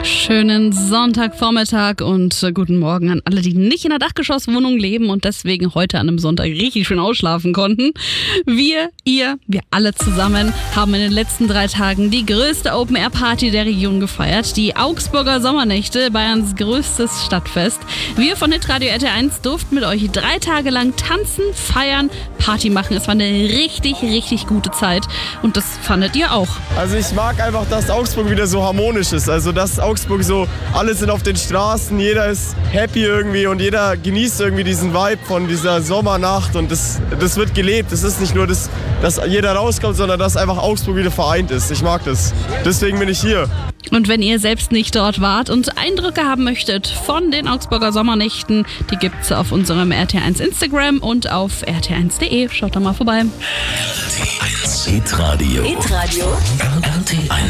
Schönen Sonntagvormittag und guten Morgen an alle, die nicht in der Dachgeschosswohnung leben und deswegen heute an einem Sonntag richtig schön ausschlafen konnten. Wir alle zusammen haben in den letzten 3 Tagen die größte Open-Air-Party der Region gefeiert. Die Augsburger Sommernächte, Bayerns größtes Stadtfest. Wir von Hitradio RT1 durften mit euch 3 Tage lang tanzen, feiern, Party machen. Es war eine richtig, richtig gute Zeit und das fandet ihr auch. Also ich mag einfach, dass Augsburg wieder so harmonisch ist. Also dass Augsburg so, alle sind auf den Straßen, jeder ist happy irgendwie und jeder genießt irgendwie diesen Vibe von dieser Sommernacht und das wird gelebt. Es ist nicht nur, dass jeder rauskommt, sondern dass einfach Augsburg wieder vereint ist. Ich mag das. Deswegen bin ich hier. Und wenn ihr selbst nicht dort wart und Eindrücke haben möchtet von den Augsburger Sommernächten, die gibt's auf unserem RT1 Instagram und auf rt1.de. Schaut da mal vorbei. Hitradio. RT1.